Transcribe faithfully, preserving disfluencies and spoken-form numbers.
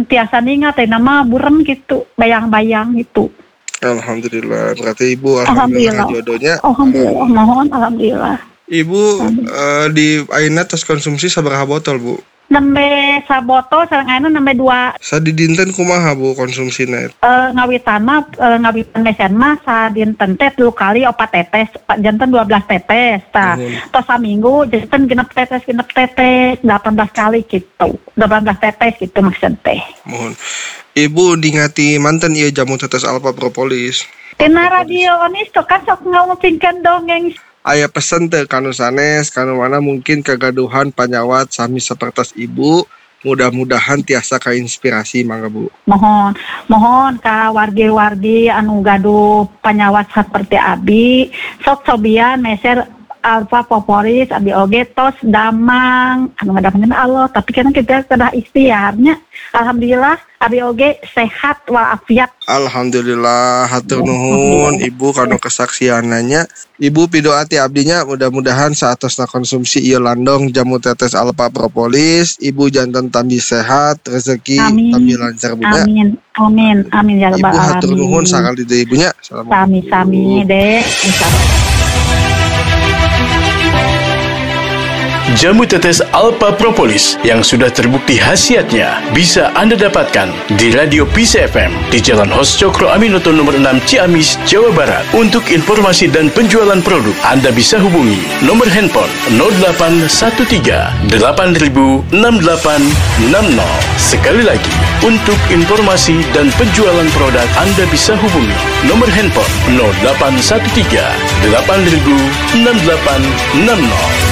tiasa ningat teh nama burem gitu, bayang-bayang gitu. Alhamdulillah, berarti Ibu alhamdulillah, alhamdulillah. Jodohnya. Alhamdulillah, mohon alhamdulillah. Ibu uh, di ayeuna tos konsumsi sabaraha botol, Bu? Nembe sabotol sareng ayeuna nembe dua. Sadidinten kumaha Bu konsumsina? Eh uh, ngawitan mah uh, ngawitan mesen mah sadinten teh tilu kali opat tetes, janten dua belas tetes tah. Mm-hmm. Tos saminggu janten genep tetes genep tetes delapan belas kali gitu. delapan belas tetes gitu maksud teh. Mohon. Ibu dingati manten ieu jamu tetes alfa propolis. Tina radio onis tuh kan sok ngomongkeun dongeng. Aya pesen teh kanu sanes, kanu mana mungkin kegaduhan panyawat sami sapertos Ibu, mudah-mudahan tiasa kainspirasi mangga Bu. Mohon, mohon ka wargi-wargi anu gaduh panyawat seperti abi, sok cobian meser alfa propolis abi oge tos damang anu ngadamkeun Allah, tapi kan kita kedah ikhtiarnya. Alhamdulillah abi oge sehat walafiat. Alhamdulillah, hatur nuhun Ibu kanu kesaksiananya. Ibu pidoa ti abdinya mudah-mudahan saatosna konsumsi ieu landong jamu tetes alfa propolis, Ibu janten tambi sehat, rezeki tambi lancar bunya. Amin. Amin. Amin ya rabbal alamin. Ibu hatur nuhun sakali deui Ibunya. Sami-sami Dek. Insyaallah. Jamu tetes alfa propolis yang sudah terbukti khasiatnya bisa Anda dapatkan di Radio Peace F M di Jalan Hos Cokro Aminoto nomor enam Ciamis, Jawa Barat. Untuk informasi dan penjualan produk, Anda bisa hubungi nomor handphone nol delapan satu tiga delapan nol enam delapan enam nol. Sekali lagi, untuk informasi dan penjualan produk, Anda bisa hubungi nomor handphone nol delapan satu tiga delapan nol enam delapan enam nol.